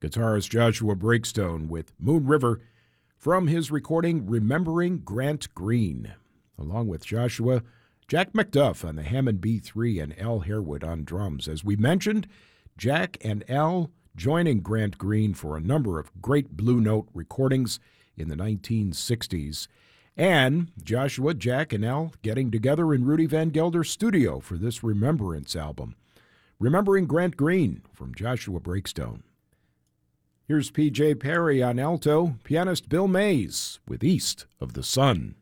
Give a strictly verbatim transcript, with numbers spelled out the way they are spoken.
Guitarist Joshua Breakstone with Moon River from his recording Remembering Grant Green. Along with Joshua, Jack McDuff on the Hammond B three and Al Harewood on drums. As we mentioned, Jack and Al joining Grant Green for a number of great Blue Note recordings in the nineteen sixties. And Joshua, Jack, and Al getting together in Rudy Van Gelder's studio for this Remembrance album. Remembering Grant Green from Joshua Breakstone. Here's P J Perry on alto, pianist Bill Mays with East of the Sun.